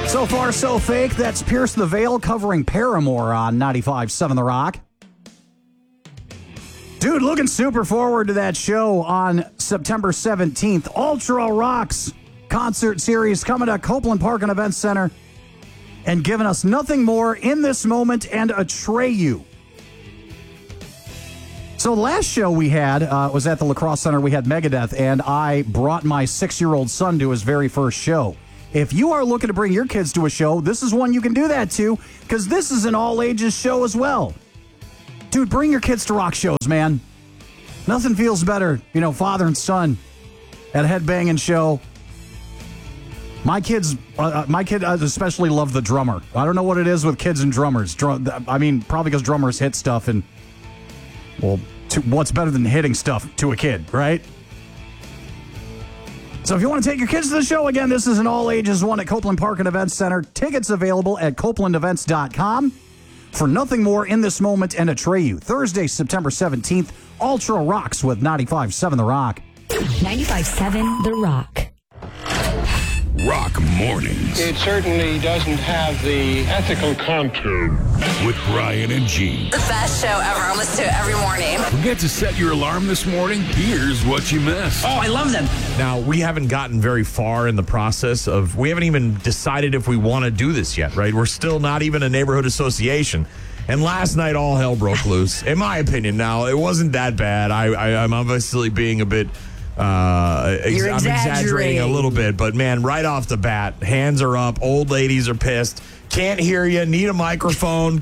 So Far, So Fake. That's Pierce the Veil covering Paramore on 95.7 The Rock. Dude, looking super forward to that show on September 17th. Ultra Rocks concert series coming to Copeland Park and Events Center and giving us nothing more in this moment and Atreyu. So the last show we had was at the Lacrosse Center. We had Megadeth, and I brought my 6-year-old son to his very first show. If you are looking to bring your kids to a show, this is one you can do that to, because this is an all-ages show as well. Dude, bring your kids to rock shows, man. Nothing feels better, father and son at a headbanging show. My kid especially love the drummer. I don't know what it is with kids and drummers. Probably because drummers hit stuff, and, what's better than hitting stuff to a kid, right? So if you want to take your kids to the show, again, this is an all-ages one at Copeland Park and Events Center. Tickets available at copelandevents.com. For nothing more in this moment and Atreyu. Thursday, September 17th, Ultra Rocks with 95.7 The Rock. 95.7 The Rock. Rock Mornings. It certainly doesn't have the ethical contour. With Brian and Gene. The best show ever. I listen to it every morning. Forget to set your alarm this morning? Here's what you missed. Oh, I love them. Now, we haven't gotten very far in the process we haven't even decided if we want to do this yet, right? We're still not even a neighborhood association. And last night, all hell broke loose. In my opinion, now, it wasn't that bad. I'm obviously being a bit... I'm exaggerating a little bit, but man, right off the bat, hands are up, old ladies are pissed, can't hear you, need a microphone.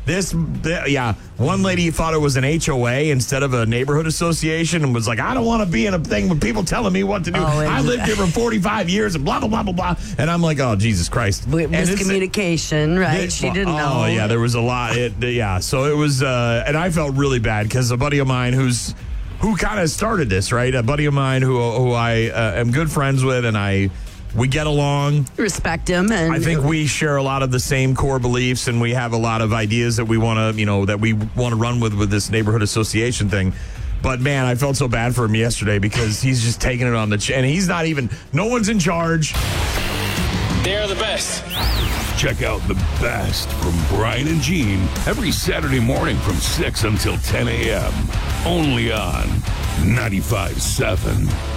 One lady thought it was an HOA instead of a neighborhood association and was like, I don't want to be in a thing with people telling me what to do. I lived here for 45 years and blah, blah, blah, blah, blah. And I'm like, oh, Jesus Christ. Miscommunication, right? She didn't know. Oh, yeah, there was a lot. So it was, and I felt really bad because a buddy of mine who kind of started this, right? A buddy of mine who I am good friends with, and we get along. Respect him, and I think we share a lot of the same core beliefs, and we have a lot of ideas that we want to, run with this neighborhood association thing. But man, I felt so bad for him yesterday because he's just taking it on the chin. He's not even. No one's in charge. They're the best. Check out the best from Brian and Gene every Saturday morning from 6 until 10 a.m. Only on 95.7